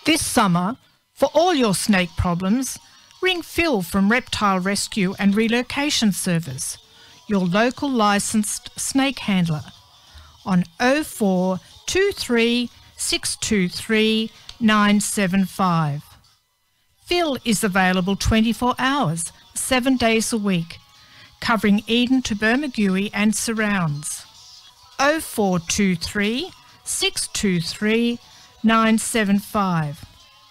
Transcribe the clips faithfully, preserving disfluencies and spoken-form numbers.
This summer, for all your snake problems, ring Phil from Reptile Rescue and Relocation Service, your local licensed snake handler, on oh four two three six two three nine seven five. Phil is available twenty-four hours, seven days a week, covering Eden to Bermagui and surrounds. oh four two three six two three nine seven five.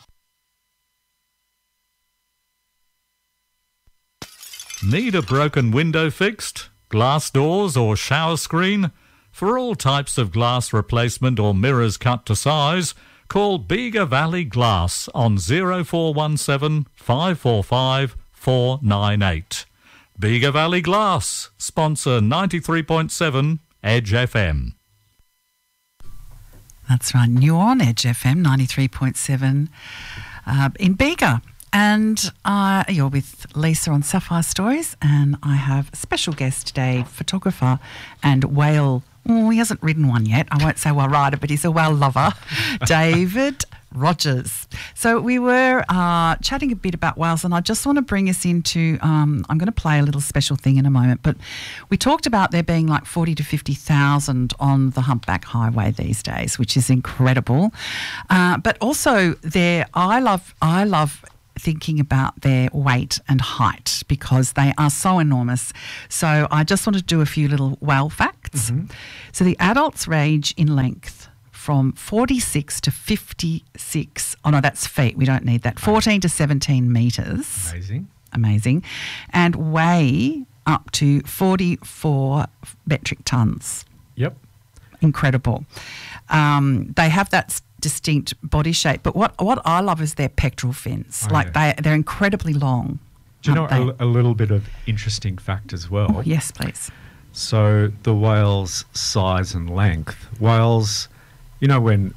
Need a broken window fixed? Glass doors or shower screen? For all types of glass replacement or mirrors cut to size, call Bega Valley Glass on oh four one seven five four five four nine eight. Bega Valley Glass, sponsor ninety-three point seven Edge F M. That's right, new on Edge F M ninety-three point seven uh, in Bega. And uh, you're with Lisa on Sapphire Stories, and I have a special guest today, photographer and whale. Oh, he hasn't ridden one yet. I won't say whale rider, but he's a whale lover, David Rogers. So we were uh, chatting a bit about whales, and I just want to bring us into, um, I'm going to play a little special thing in a moment, but we talked about there being like forty to fifty thousand on the Humpback Highway these days, which is incredible. Uh, but also there, I love, I love thinking about their weight and height because they are so enormous. So I just want to do a few little whale facts. Mm-hmm. So the adults range in length from forty-six to fifty-six. Oh, no, that's feet. We don't need that. fourteen to seventeen metres. Amazing. Amazing. And weigh up to forty-four metric tonnes. Yep. Incredible. Um, they have that distinct body shape, but what what I love is their pectoral fins. Oh, like yeah. they they're incredibly long. Do you know aren't a, a little bit of interesting fact as well? they? Oh, yes, please. So the whale's size and length. Whales, you know, when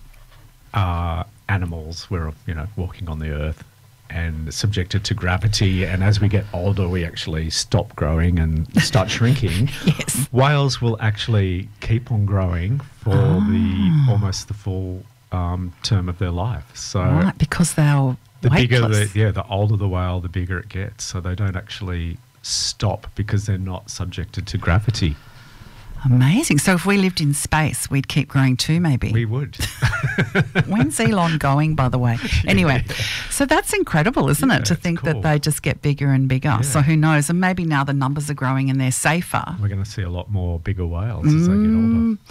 uh, animals were, you know, walking on the earth and subjected to gravity, and as we get older, we actually stop growing and start shrinking. Yes. Whales will actually keep on growing for Ah. the almost the full um, term of their life. So Right, because they're the bigger, weightless. the, yeah, the older the whale, the bigger it gets. So they don't actually stop because they're not subjected to gravity. Amazing. So if we lived in space, we'd keep growing too, maybe. We would. When's Elon going, by the way? Anyway, so that's incredible, isn't Yeah, it, to it's think cool. that they just get bigger and bigger. Yeah. So who knows? And maybe now the numbers are growing and they're safer. We're going to see a lot more bigger whales as they get Mm. older.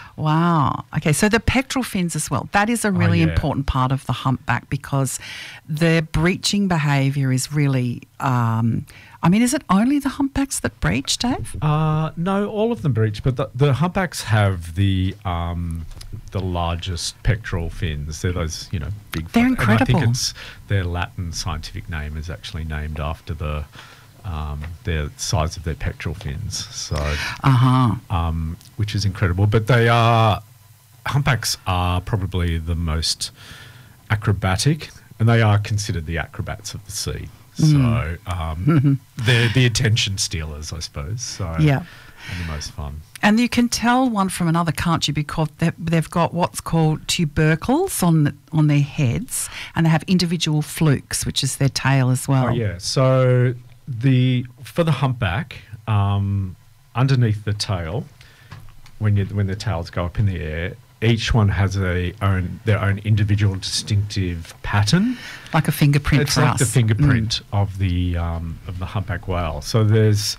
Wow. Okay, so the pectoral fins as well. That is a really Oh, yeah. important part of the humpback because their breaching behaviour is really, um, I mean, is it only the humpbacks that breach, Dave? Uh, no, all of them breach, but the, the humpbacks have the um, the largest pectoral fins. They're those, you know, big. They're and I think incredible. it's their Latin scientific name is actually named after the um, their size of their pectoral fins. So, Uh-huh. um, which is incredible. But they are humpbacks are probably the most acrobatic, and they are considered the acrobats of the sea. So um, they're the attention stealers, I suppose. So Yeah. and the most fun. And you can tell one from another, can't you? Because they've, they've got what's called tubercles on the, on their heads, and they have individual flukes, which is their tail as well. Oh yeah. So the for the humpback, um, underneath the tail, when you when the tails go up in the air, each one has a own their own individual distinctive pattern. Like a fingerprint It's for like us. the fingerprint of the um, of the humpback whale. So there's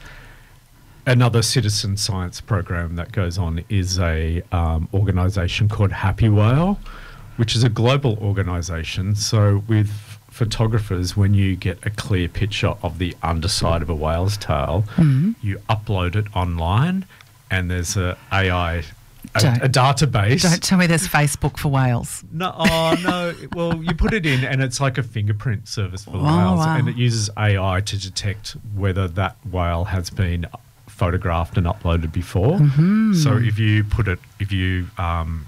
another citizen science program that goes on is a um, organisation called Happy Whale, which is a global organisation. So with photographers, when you get a clear picture of the underside of a whale's tail, Mhm. you upload it online, and there's a AI. A, Don't- a database. Don't tell me there's Facebook for whales. No, oh no. Well, you put it in, and it's like a fingerprint service for the Oh, whales, wow. and it uses A I to detect whether that whale has been photographed and uploaded before. Mm-hmm. So if you put it, if you um,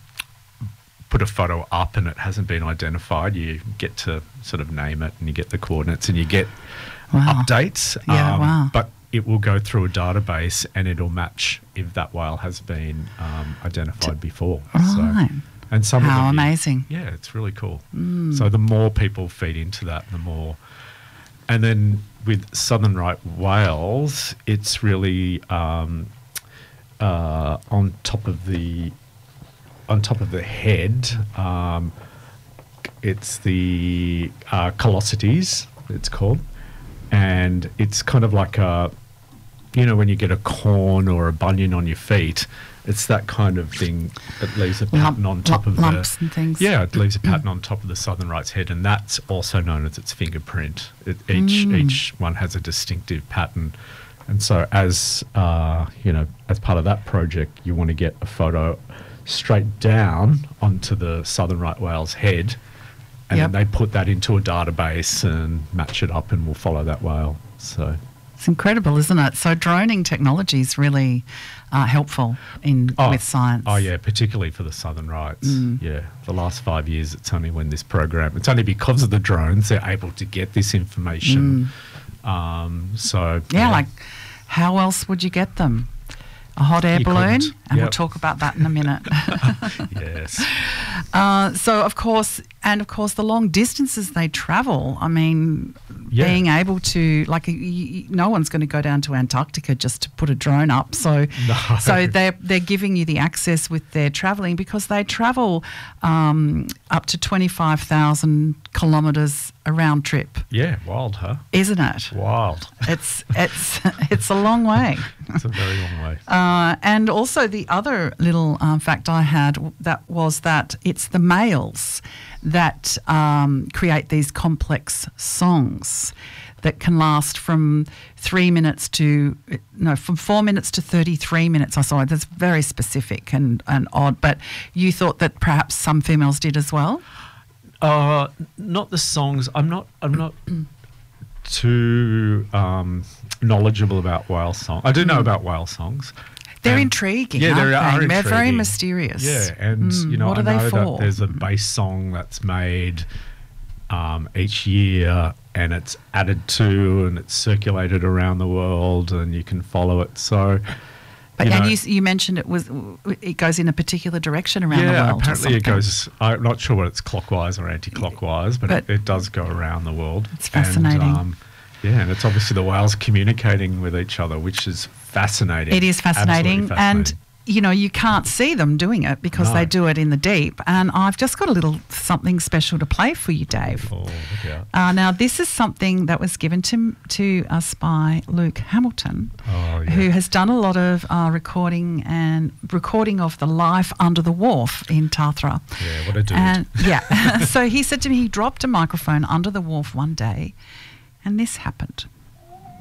put a photo up and it hasn't been identified, you get to sort of name it, and you get the coordinates, and you get Wow. updates. Yeah, wow. But it will go through a database, and it'll match if that whale has been um, identified before. Right. So, And some How of them, amazing. Yeah, it's really cool. Mm. So the more people feed into that, the more. And then with Southern Right Whales, it's really um, uh, on top of the on top of the head. Um, it's the uh, callosities, it's called, and it's kind of like a, you know, when you get a corn or a bunion on your feet. It's that kind of thing that leaves a pattern Lump, on top of lumps the... and things. Yeah, it leaves a pattern on top of the Southern Right's head, and that's also known as its fingerprint. It, each Mm. each one has a distinctive pattern. And so as, uh, you know, as part of that project, you want to get a photo straight down onto the Southern Right whale's head, and Yep. then they put that into a database and match it up, and we'll follow that whale. So... It's incredible, isn't it? So droning technology is really uh, helpful in Oh, with science. Oh, yeah, particularly for the Southern Rights. Mm. Yeah, the last five years, it's only when this program, it's only because of the drones they're able to get this information. Um, so, Mm. Yeah, like how else would you get them? A hot air You balloon? couldn't. And we'll Yep. talk about that in a minute. yes. Uh, so, of course, and of course, the long distances they travel. I mean, Yeah. being able to, like, y- y- no one's going to go down to Antarctica just to put a drone up. So, No. so they're they're giving you the access with their travelling, because they travel um, up to twenty-five thousand kilometres a round trip, Yeah, wild, huh? isn't it? Wild. It's it's it's a long way. It's a very long way. Uh, and also the other little um, fact I had w- that was that it's the males that um, create these complex songs that can last from three minutes to no from four minutes to thirty-three minutes. I saw that's very specific and, and odd. But you thought that perhaps some females did as well. Uh, not the songs. I'm not. I'm not too um, knowledgeable about whale songs. I do know about whale songs. They're And- intriguing. Yeah, aren't they are they? They're very intriguing. mysterious. Yeah, and Mm, you know, what I are they know for? that there's a bass song that's made um, each year, and it's added to, and it's circulated around the world, and you can follow it. So, But you and know, you, you mentioned it was it goes in a particular direction around the yeah, world. or apparently it something. goes. I'm not sure whether it's clockwise or anti-clockwise, but, But it, it does go around the world. It's fascinating. And, um, yeah, and it's obviously the whales communicating with each other, which is fascinating. It is fascinating, Absolutely and fascinating. you know you can't see them doing it because No. they do it in the deep. And I've just got a little something special to play for you, Dave. Oh, look out. Uh, now, this is something that was given to to us by Luke Hamilton, Oh, yeah. who has done a lot of uh, recording and recording of the life under the wharf in Tathra. Yeah, what a dude. And yeah, so he said to me he dropped a microphone under the wharf one day, and this happened.